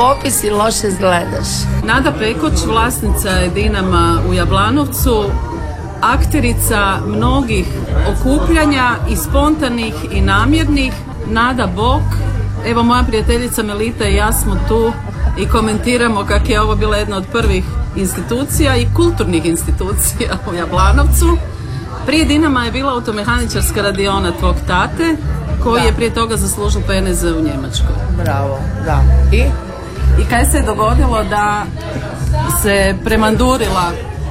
Popis i loše gledaš. Nada Pekoć, vlasnica je Dinama u Jablanovcu, akterica mnogih okupljanja i spontanih i namjernih. Nada bok. Evo, moja prijateljica Melita i ja smo tu i komentiramo kako je ovo bila jedna od prvih institucija i kulturnih institucija u Jablanovcu. Prije Dinama je bila automehaničarska radiona tvog tate, koji je prije toga zaslužio PNZ u Njemačkoj. Bravo, da. I kaj se je dogodilo da se premandurila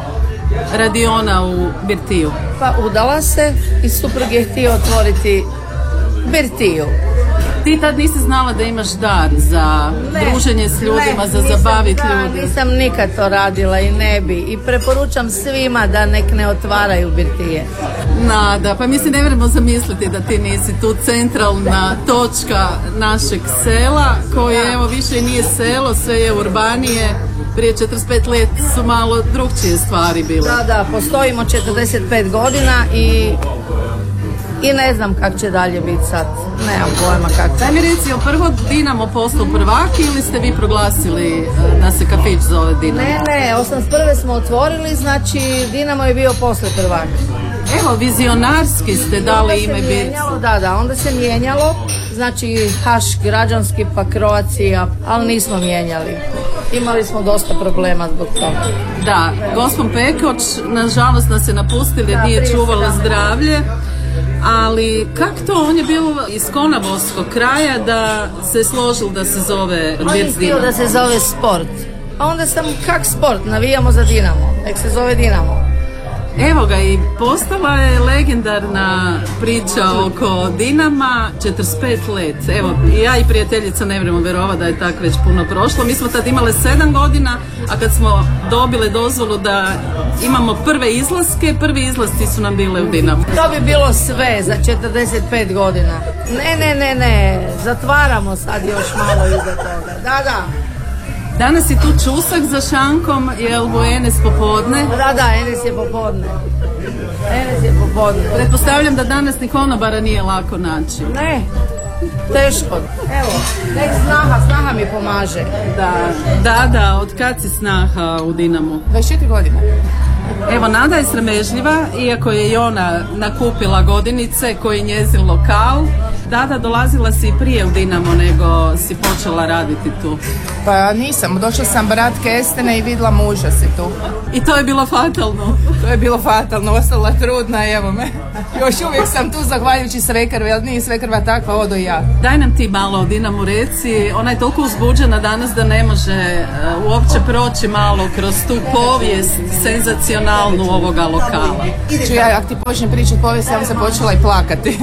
radiona u Birtiju? Pa udala se i suprug je htio otvoriti Birtiju. Ti tad nisi znala da imaš dar za druženje s ljudima, za zabaviti ljudi? Nisam nikad to radila i ne bi. I preporučam svima da nek ne otvaraju Birtije. Nada, pa mislim ne vremo zamisliti da ti nisi tu centralna točka našeg sela, koje evo više nije selo, sve je urbanije. Prije 45 let su malo drugčije stvari bile. Da, postojimo 45 godina i ne znam kak će dalje biti sad. Nemam pojma kako. Daj mi reci, je li prvo Dinamo postao prvak ili ste vi proglasili da se kafić zove Dinamo? Ne, 81. smo otvorili, znači Dinamo je bio posle prvak. Evo, vizionarski ste dali ime Birci. Da, onda se mijenjalo, znači Haš građanski pa Croatia, ali nismo mijenjali. Imali smo dosta problema zbog toga. Da, gospon Pekoć, nažalost nas je napustili jer nije čuvala zdravlje. Ali kak to, on je bio iz Konavosskog kraja da se složil da se zove Birc Dinamo? On je htio da se zove sport. A onda sam, kak sport, navijamo za Dinamo, nek se zove Dinamo. Evo ga, i postala je legendarna priča oko Dinama, 45 let. Evo, ja i prijateljica ne vremo vjerova da je tako već puno prošlo. Mi smo tad imale 7 godina, a kad smo dobile dozvolu da imamo prve izlaske, prvi izlasci su nam bile u Dinamu. To bi bilo sve za 45 godina. Ne, zatvaramo sad još malo iza toga. Da. Danas je tu čusak za šankom, jel bu Enes popodne? Da, Enes je popodne. Pretpostavljam da danas ni konobara nije lako naći. Ne, teško. Evo, nek snaha mi pomaže. Da, od kad si snaha u Dinamu? 24 godine. Evo, Nada je sramežljiva, iako je i ona nakupila godinice koji je njezin lokal. Da, dolazila si i prije u Dinamo nego si počela raditi tu. Pa nisam, došla sam brat Kestene i vidjela muža si tu. I to je bilo fatalno? To je bilo fatalno, ostala trudna, evo me. Još uvijek sam tu zahvaljujući Svekrvi, ali nije Svekrva takva, odo i ja. Daj nam ti malo o Dinamu reci, ona je toliko uzbuđena danas da ne može uopće proći malo kroz tu povijest senzacionalnu ovoga lokala. Ja, ako ti počnem pričati povijest, ja sam počela i plakati.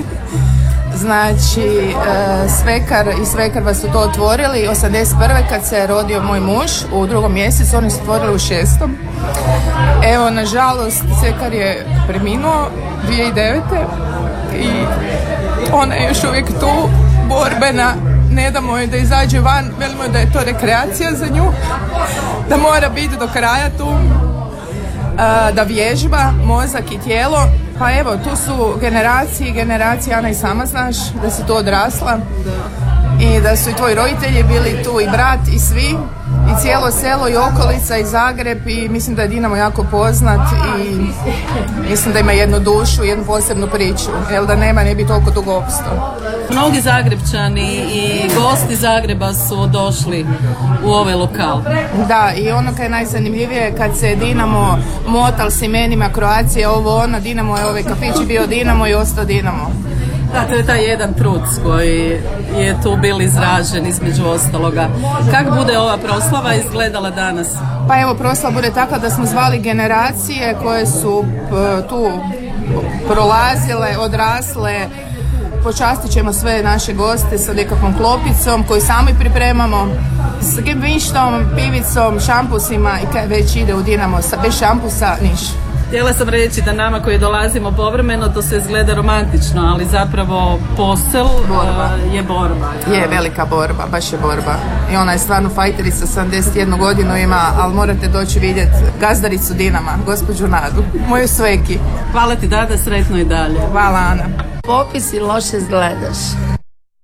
Znači, Svekar i Svekrva su to otvorili 81. kad se rodio moj muž u 2. mjesecu, oni su otvorili u 6. Evo, nažalost, Svekar je preminuo 2009. i ona je još uvijek tu, borbena, ne damo joj da izađe van, velimo da je to rekreacija za nju, da mora biti do kraja tu, da vježba mozak i tijelo. Pa evo, tu su generacije, Ana i sama znaš da si tu odrasla i da su i tvoji roditelji bili tu i brat i svi i cijelo selo i okolica i Zagreb i mislim da je Dinamo jako poznat i mislim da ima jednu dušu, jednu posebnu priču, jer da nema ne bi toliko dugo opstao. Mnogi Zagrebčani i gosti Zagreba su došli u ovaj lokal. Da, i ono kad je najzanimljivije kad se Dinamo motal s imenima Croacije, ovo Dinamo je ovaj kafić bio Dinamo i ostao Dinamo. Da, to je taj jedan trud koji je tu bil izražen između ostaloga. Kako bude ova proslava izgledala danas? Pa evo, proslava bude takva da smo zvali generacije koje su tu prolazile, odrasle. Počastit ćemo sve naše goste sa nekakvom klopicom koju sami pripremamo, s gebinštom, pivicom, šampusima i kad već ide u Dinamo, bez šampusa niš. Htjela sam reći da nama koji dolazimo povremeno to se izgleda romantično, ali zapravo posel je borba. Je velika borba, baš je borba. I ona je stvarno fajterica, 71 godinu ima, ali morate doći vidjeti gazdaricu Dinama, gospođu Nadu, moju Sveki. Hvala ti, Dada, sretno i dalje. Hvala, Ana. Popis i loše gledaš.